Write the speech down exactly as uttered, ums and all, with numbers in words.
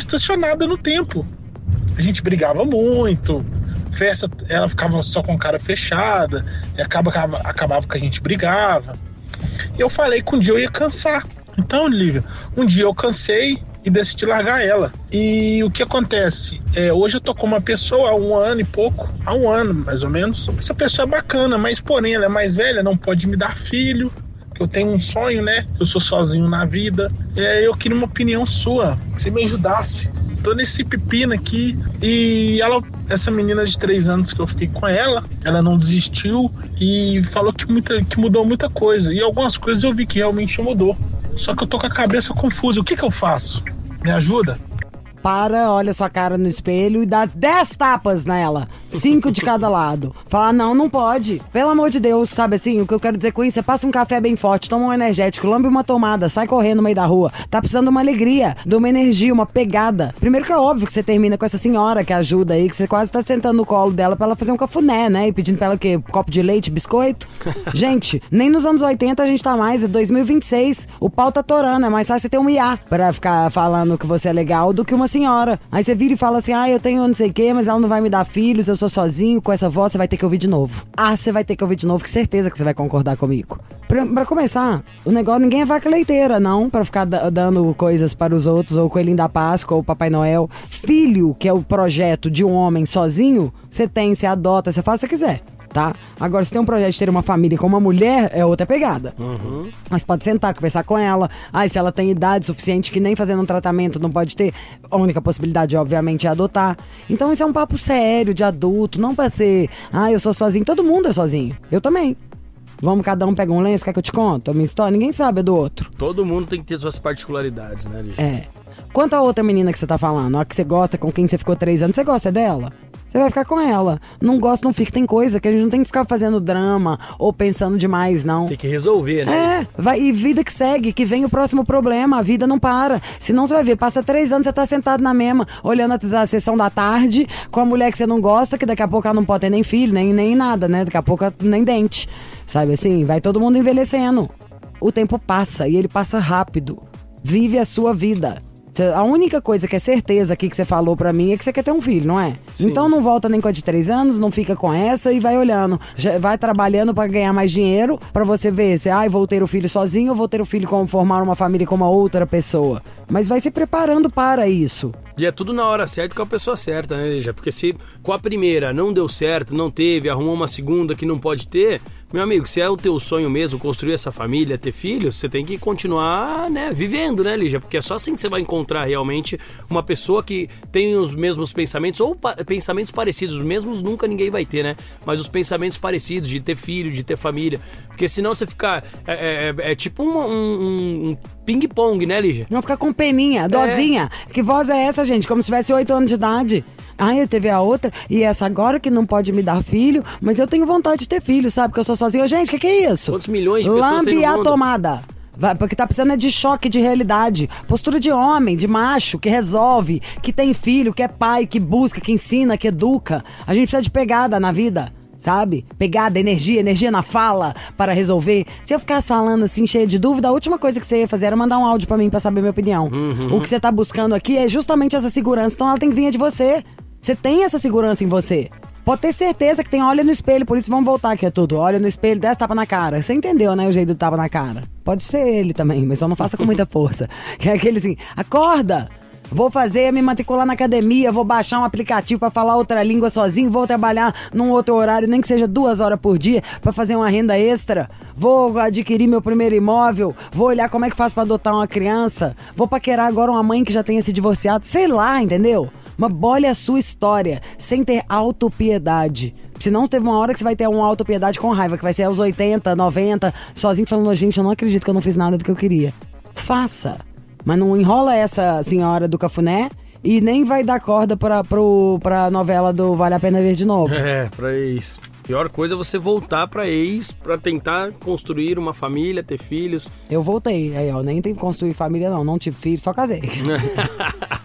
estacionada no tempo. A gente brigava muito, festa, ela ficava só com cara fechada, e acaba, acaba, acabava que a gente brigava. E eu falei que um dia eu ia cansar. Então, Lívia, um dia eu cansei e decidi largar ela. E o que acontece? É, hoje eu tô com uma pessoa há um ano e pouco, há um ano mais ou menos. Essa pessoa é bacana, mas porém ela é mais velha, não pode me dar filho. Eu tenho um sonho, né? Eu sou sozinho na vida. É, eu queria uma opinião sua, que você me ajudasse. Tô nesse pepino aqui. E ela, essa menina de três anos que eu fiquei com ela, ela não desistiu e falou que, muita, que mudou muita coisa. E algumas coisas eu vi que realmente mudou. Só que eu tô com a cabeça confusa. O que que eu faço? Me ajuda? Para, olha sua cara no espelho e dá dez tapas nela. Cinco de cada lado. Fala, não, não pode. Pelo amor de Deus, sabe assim? O que eu quero dizer com isso, você passa um café bem forte, toma um energético, lambe uma tomada, sai correndo no meio da rua. Tá precisando de uma alegria, de uma energia, uma pegada. Primeiro que é óbvio que você termina com essa senhora que ajuda aí, que você quase tá sentando no colo dela pra ela fazer um cafuné, né? E pedindo pra ela o quê? Copo de leite, biscoito? Gente, nem nos anos oitenta a gente tá mais, é dois mil e vinte e seis. O pau tá torando, é mais fácil você ter um I A pra ficar falando que você é legal do que uma senhora. Aí você vira e fala assim, ah, eu tenho não sei o que, mas ela não vai me dar filhos, eu sou sozinho, com essa voz você vai ter que ouvir de novo. Ah, você vai ter que ouvir de novo, que certeza que você vai concordar comigo. Pra, pra começar, o negócio, ninguém é vaca leiteira, não, pra ficar d- dando coisas para os outros, ou Coelhinho da Páscoa, ou Papai Noel. Filho, que é o projeto de um homem sozinho, você tem, você adota, você faz o que você quiser. Tá? Agora, se tem um projeto de ter uma família com uma mulher, é outra pegada. Uhum. Mas pode sentar, conversar com ela. Ah, se ela tem idade suficiente que nem fazendo um tratamento não pode ter, a única possibilidade, obviamente, é adotar. Então isso é um papo sério, de adulto, não pra ser, ah, eu sou sozinho. Todo mundo é sozinho. Eu também. Vamos, cada um pega um lenço, quer que eu te conte a minha história? Ninguém sabe, é do outro. Todo mundo tem que ter suas particularidades, né, Lígia? É. Quanto a outra menina que você tá falando, a que você gosta, com quem você ficou três anos, você gosta dela? Você vai ficar com ela. Não gosta, não fica. Tem coisa que a gente não tem que ficar fazendo drama ou pensando demais, não. Tem que resolver, né? É, vai, e vida que segue, que vem o próximo problema. A vida não para. Senão você vai ver, passa três anos, você tá sentado na mesma, olhando a, a sessão da tarde, com a mulher que você não gosta, que daqui a pouco ela não pode ter nem filho, nem, nem nada, né? Daqui a pouco nem dente. Sabe assim? Vai todo mundo envelhecendo. O tempo passa e ele passa rápido. Vive a sua vida. A única coisa que é certeza aqui que você falou pra mim é que você quer ter um filho, não é? Sim. Então não volta nem com a de três anos, não fica com essa e vai olhando. Já vai trabalhando pra ganhar mais dinheiro, pra você ver se, ai, ah, vou ter o filho sozinho ou vou ter o filho como formar uma família com uma outra pessoa. Mas vai se preparando para isso. E é tudo na hora certa com a pessoa certa, né, Lígia? Porque se com a primeira não deu certo, não teve, arrumou uma segunda que não pode ter, meu amigo, se é o teu sonho mesmo construir essa família, ter filhos, você tem que continuar, né, vivendo, né, Lígia? Porque é só assim que você vai encontrar realmente uma pessoa que tem os mesmos pensamentos, ou pa- pensamentos parecidos, os mesmos nunca ninguém vai ter, né? Mas os pensamentos parecidos, de ter filho, de ter família. Porque senão você fica, é, é, é tipo um, um, um ping-pong, né, Lígia? Não ficar com peninha, dozinha. É. Que voz é essa, gente? Como se tivesse oito anos de idade. Ah, eu teve a outra, e essa agora que não pode me dar filho, mas eu tenho vontade de ter filho, sabe? Porque eu sou sozinha. Gente, o que, que é isso? Quantos milhões de pessoas tem no Lambe a mundo? tomada. Vai, porque tá precisando é de choque de realidade. Postura de homem, de macho, que resolve, que tem filho, que é pai, que busca, que ensina, que educa. A gente precisa de pegada na vida. Sabe? Pegada, energia, energia na fala para resolver. Se eu ficasse falando assim, cheia de dúvida, a última coisa que você ia fazer era mandar um áudio pra mim pra saber minha opinião. Uhum. O que você tá buscando aqui é justamente essa segurança. Então ela tem que vir de você. Você tem essa segurança em você. Pode ter certeza que tem olha no espelho, por isso vamos voltar aqui a tudo. Olha no espelho, desce tapa na cara. Você entendeu, né, o jeito do tapa na cara? Pode ser ele também, mas só não faça com muita força. Que é aquele assim, acorda! Vou fazer, me matricular na academia, vou baixar um aplicativo pra falar outra língua sozinho, vou trabalhar num outro horário, nem que seja duas horas por dia, pra fazer uma renda extra. Vou adquirir meu primeiro imóvel, vou olhar como é que faz pra adotar uma criança, vou paquerar agora uma mãe que já tenha se divorciado, sei lá, entendeu? Mas bolha a sua história, sem ter autopiedade. Senão teve uma hora que você vai ter uma autopiedade com raiva, que vai ser aos oitenta, noventa, sozinho falando, gente, eu não acredito que eu não fiz nada do que eu queria. Faça. Mas não enrola essa senhora do cafuné e nem vai dar corda pra, pro, pra novela do Vale a Pena Ver de Novo. É, pra ex. Pior coisa é você voltar pra ex pra tentar construir uma família, ter filhos. Eu voltei, aí ó, nem tenho que construir família não, não tive filho, só casei.